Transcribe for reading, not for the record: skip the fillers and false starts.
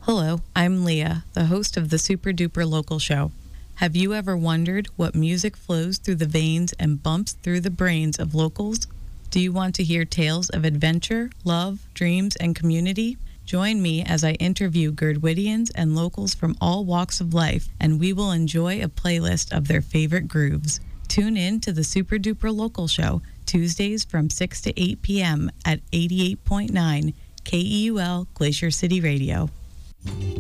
Hello, I'm Leah, the host of the Super Duper Local Show. Have you ever wondered what music flows through the veins and bumps through the brains of locals? Do you want to hear tales of adventure, love, dreams, and community? Join me as I interview Girdwittians and locals from all walks of life, and we will enjoy a playlist of their favorite grooves. Tune in to the Super Duper Local Show, Tuesdays from 6 to 8 p.m. at 88.9 KEUL Glacier City Radio.